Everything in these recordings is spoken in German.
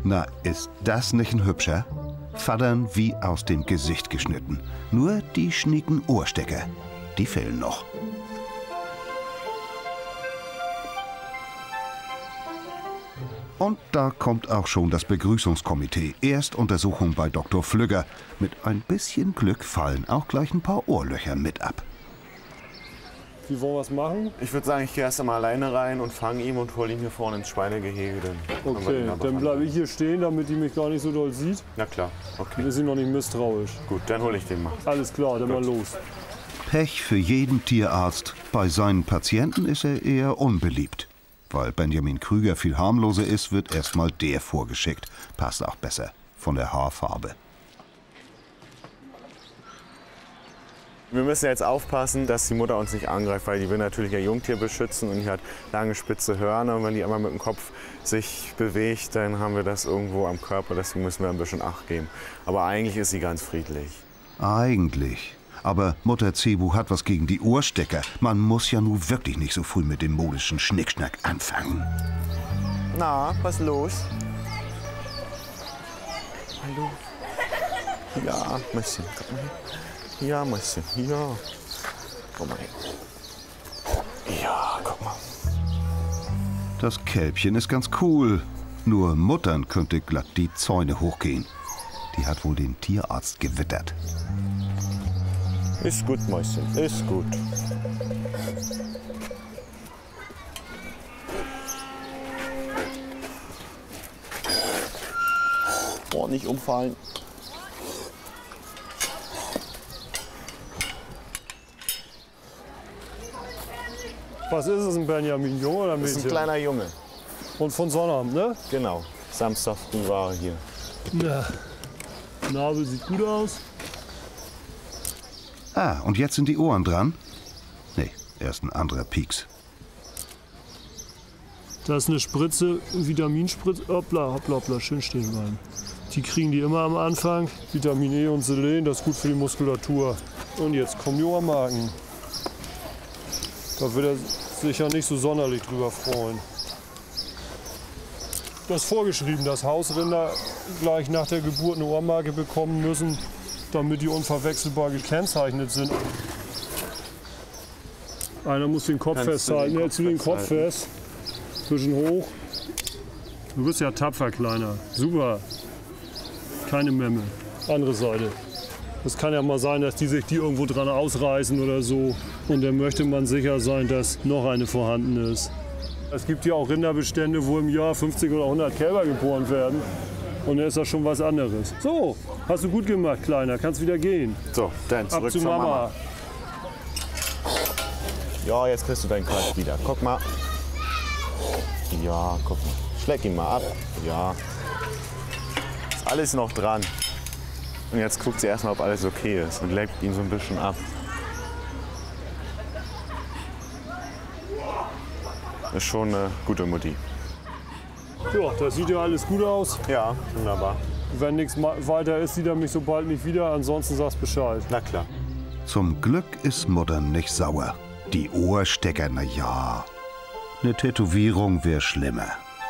Na, ist das nicht ein Hübscher? Fadern wie aus dem Gesicht geschnitten. Nur die schnieken Ohrstecker, die fehlen noch. Und da kommt auch schon das Begrüßungskomitee. Erstuntersuchung bei Dr. Flügger. Mit ein bisschen Glück fallen auch gleich ein paar Ohrlöcher mit ab. Wie wollen wir es machen? Ich würde sagen, ich gehe erst einmal alleine rein und fange ihn und hole ihn hier vorne ins Schweinegehege. Okay, dann bleibe ich hier stehen, damit die mich gar nicht so doll sieht. Na klar, okay. Dann ist sie noch nicht misstrauisch. Gut, dann hole ich den mal. Alles klar, dann mal los. Pech für jeden Tierarzt. Bei seinen Patienten ist er eher unbeliebt. Weil Benjamin Krüger viel harmloser ist, wird erstmal der vorgeschickt. Passt auch besser von der Haarfarbe. Wir müssen jetzt aufpassen, dass die Mutter uns nicht angreift, weil die will natürlich ihr Jungtier beschützen und die hat lange spitze Hörner. Und wenn die einmal mit dem Kopf sich bewegt, dann haben wir das irgendwo am Körper. Deswegen müssen wir ein bisschen Acht geben. Aber eigentlich ist sie ganz friedlich. Eigentlich. Aber Mutter Zebu hat was gegen die Ohrstecker. Man muss ja nun wirklich nicht so früh mit dem modischen Schnickschnack anfangen. Na, was ist los? Hallo? Ja, Mäuschen, guck mal hier. Ja, Mäuschen, ja. Komm mal her. Ja, guck mal. Das Kälbchen ist ganz cool. Nur Muttern könnte glatt die Zäune hochgehen. Die hat wohl den Tierarzt gewittert. Ist gut, Mäuschen, ist gut. Oh, nicht umfallen. Was ist es, ein Benjamin? Junge oder Mädchen? Das ist ein kleiner Junge. Und von Sonnabend, ne? Genau. Samstag früh war er hier. Ja. Nabel sieht gut aus. Ah, und jetzt sind die Ohren dran? Nee, erst ein anderer Pieks. Da ist eine Spritze, Vitaminspritze. Hoppla, hoppla, hoppla, schön stehen bleiben. Die kriegen die immer am Anfang. Vitamin E und Selen, das ist gut für die Muskulatur. Und jetzt kommen die Ohrmarken. Da wird er sich ja nicht so sonderlich drüber freuen. Das ist vorgeschrieben, dass Hausrinder gleich nach der Geburt eine Ohrmarke bekommen müssen, damit die unverwechselbar gekennzeichnet sind. Einer muss den Kopf festhalten. Hältst du den Kopf fest? Bisschen hoch. Du bist ja tapfer, Kleiner. Super. Keine Memme. Andere Seite. Es kann ja mal sein, dass die sich die irgendwo dran ausreißen oder so. Und dann möchte man sicher sein, dass noch eine vorhanden ist. Es gibt ja auch Rinderbestände, wo im Jahr 50 oder 100 Kälber geboren werden. Und dann ist das schon was anderes. So, hast du gut gemacht, Kleiner. Kannst wieder gehen. So, dann zurück Ab zu zur Mama. Mama. Ja, jetzt kriegst du deinen Kopf wieder. Guck mal. Ja, guck mal. Schleck ihn mal ab. Ja. Ist alles noch dran. Und jetzt guckt sie erstmal, ob alles okay ist und leckt ihn so ein bisschen ab. Ist schon eine gute Mutti. Ja, das sieht ja alles gut aus. Ja, wunderbar. Wenn nichts weiter ist, sieht er mich so bald nicht wieder. Ansonsten sagst Bescheid. Na klar. Zum Glück ist Mutter nicht sauer. Die Ohrstecker, na ja. Eine Tätowierung wäre schlimmer.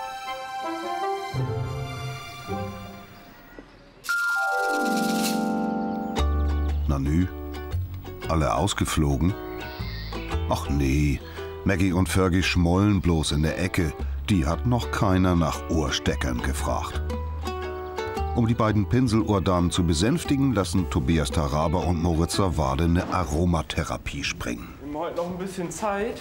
Na nü, alle ausgeflogen? Ach nee, Maggie und Fergie schmollen bloß in der Ecke. Die hat noch keiner nach Ohrsteckern gefragt. Um die beiden Pinselohrdamen zu besänftigen, lassen Tobias Taraber und Moritz Savade eine Aromatherapie springen. Wir haben heute noch ein bisschen Zeit.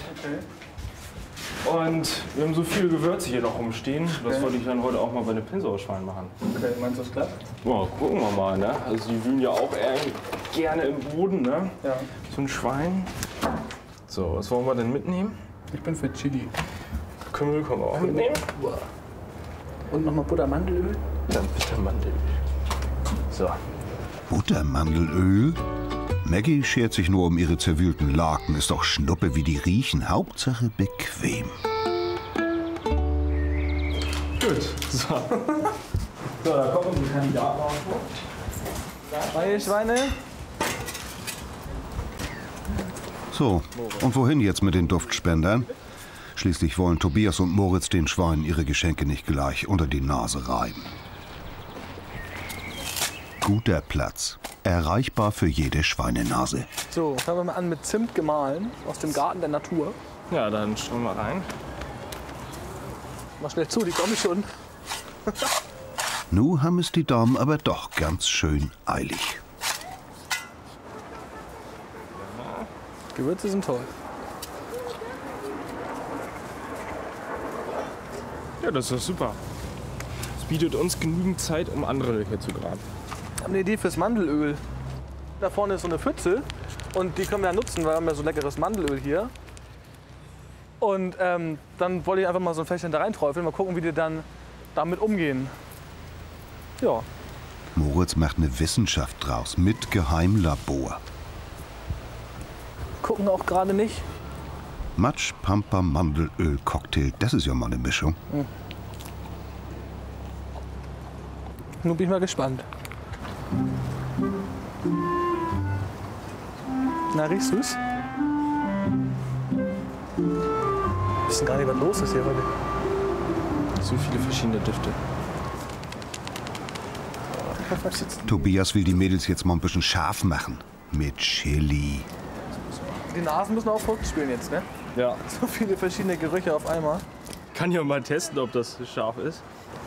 Und wir haben so viele Gewürze hier noch rumstehen. Das wollte ich dann heute auch mal bei den Pinselohrschweinen machen. Okay, meinst du, das klappt? Ja, gucken wir mal, ne? Also die wühlen ja auch eher gerne im Boden, ne? Ja. So ein Schwein. So, was wollen wir denn mitnehmen? Ich bin für Chili. Kümmel können wir auch mitnehmen. Und nochmal Butter, Mandelöl? Dann bitte Mandelöl. So. Buttermandelöl? Maggie schert sich nur um ihre zerwühlten Laken. Ist doch Schnuppe, wie die riechen. Hauptsache bequem. Gut. So. So, da kommen unsere Kandidaten auch vor. Neue Schweine? So, und wohin jetzt mit den Duftspendern? Schließlich wollen Tobias und Moritz den Schweinen ihre Geschenke nicht gleich unter die Nase reiben. guter Platz. Erreichbar für jede Schweinenase. So, fangen wir mal an mit Zimt gemahlen aus dem Garten der Natur. Ja, dann schauen wir rein. Mach schnell zu, die kommen schon. Nu haben es die Damen aber doch ganz schön eilig. Gewürze sind toll. Ja, das ist doch super. Es bietet uns genügend Zeit, um andere Löcher zu graben. Ich habe eine Idee fürs Mandelöl. Da vorne ist so eine Pfütze und die können wir ja nutzen, weil wir haben ja so leckeres Mandelöl hier. Und dann wollte ich einfach mal so ein Fläschchen da reinträufeln, mal gucken, wie die dann damit umgehen. Ja. Moritz macht eine Wissenschaft draus mit Geheimlabor. Gucken auch gerade nicht. Matsch, Pampa, Mandelöl, Cocktail, das ist ja mal eine Mischung. Nun bin ich mal gespannt. Na, riechst du's? Wir wissen gar nicht, was los ist hier heute. So viele verschiedene Düfte. Tobias will die Mädels jetzt mal ein bisschen scharf machen. Mit Chili. Die Nasen müssen auch verrückt spielen jetzt, ne? Ja. So viele verschiedene Gerüche auf einmal. Kann ja mal testen, ob das scharf ist.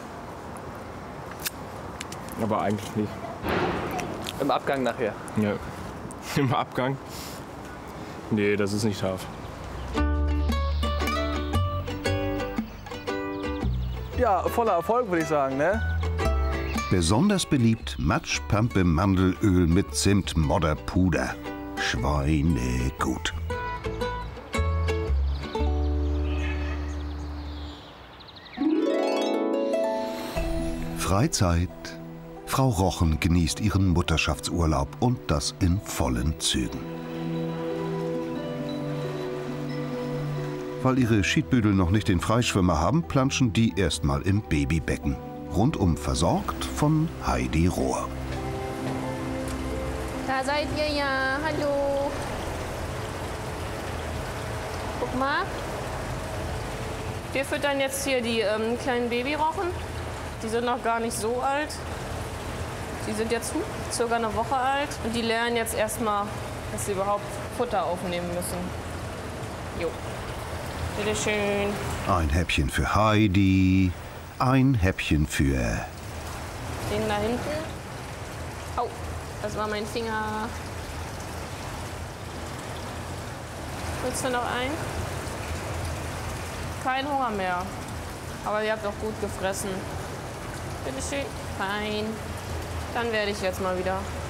Aber eigentlich nicht. Im Abgang nachher. Ja. Im Abgang? Nee, das ist nicht scharf. Ja, voller Erfolg, würde ich sagen, ne? Besonders beliebt Matsch, Pampe, Mandelöl mit Zimt, Modder, Puder. Schweinegut. Freizeit. Frau Rochen genießt ihren Mutterschaftsurlaub und das in vollen Zügen. Weil ihre Schiedbüdel noch nicht den Freischwimmer haben, planschen die erstmal im Babybecken. Rundum versorgt von Heidi Rohr. Da seid ihr ja. Hallo. Guck mal. Wir füttern jetzt hier die kleinen Babyrochen. Die sind noch gar nicht so alt. Die sind jetzt circa eine Woche alt. Und die lernen jetzt erstmal, dass sie überhaupt Futter aufnehmen müssen. Jo. Bitte schön. Ein Häppchen für Heidi. Ein Häppchen für... Den da hinten. Au, das war mein Finger. Willst du noch einen? Kein Hunger mehr. Aber ihr habt doch gut gefressen. Bitte schön. Fein. Dann werde ich jetzt mal wieder